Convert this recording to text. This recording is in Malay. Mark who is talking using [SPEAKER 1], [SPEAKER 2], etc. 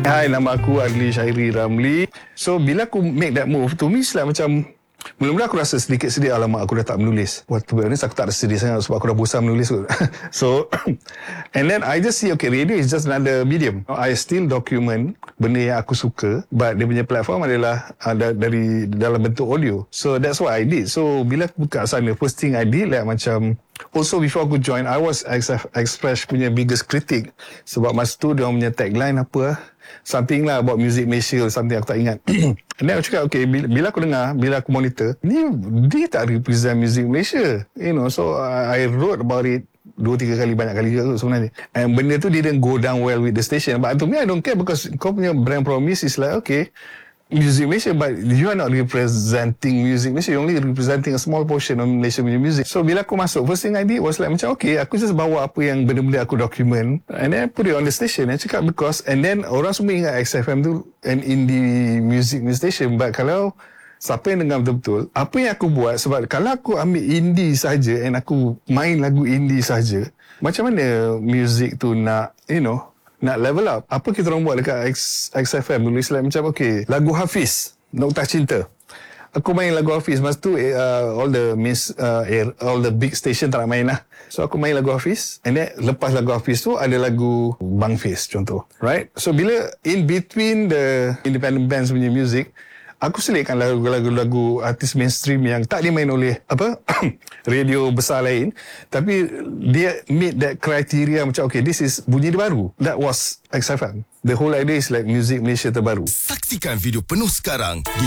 [SPEAKER 1] Hai, nama aku Adli Syairi Ramli. So, bila aku make that move, to me it's like macam mula-mula aku rasa sedikit sedih, alamak aku dah tak menulis. To be honest, aku tak ada sedih sangat sebab aku dah bosan menulis. So, and then I just see, okay, radio is just another medium. I still document benda yang aku suka, but dia punya platform adalah dari dalam bentuk audio. So, that's what I did. So, bila aku buka sana, first thing I did like macam, also before aku join, I was Express punya biggest critic. Sebab masa tu dia punya tagline apa, something lah about Music Malaysia, something aku tak ingat. And then aku cakap, okay, bila aku dengar, bila aku monitor, dia tak represent Music Malaysia, so I wrote about it 2-3 kali, banyak kali juga sebenarnya. And benda tu didn't go down well with the station, but to me I don't care, because kau punya brand promise is like, okay, Music Malaysia, but you are not representing Music Malaysia, you're only representing a small portion of Malaysia punya music. So bila aku masuk, first thing I did was like macam, okay, aku just bawa apa yang benda-benda aku document, and then I put it on the station. I cakap because, and then orang semua ingat XFM tu an indie music station, but kalau siapa yang dengar betul-betul apa yang aku buat, sebab kalau aku ambil indie saja and aku main lagu indie saja, macam mana music tu nak, nak level up. Apa kita orang buat dekat XFM dulu, like macam, okay, lagu Hafiz, Noktah Cinta. Aku main lagu Hafiz. Masa tu all the big station tak nak main lah. So aku main lagu Hafiz, and then lepas lagu Hafiz tu ada lagu Bang Fiz contoh, right? So bila in between the independent bands punya music, aku selitkan lagu-lagu artis mainstream yang tak dimain oleh radio besar lain, tapi dia meet that criteria macam, okay, this is bunyi dia baru. That was XFM. The whole idea is like Music Malaysia terbaru.
[SPEAKER 2] Saksikan video penuh sekarang di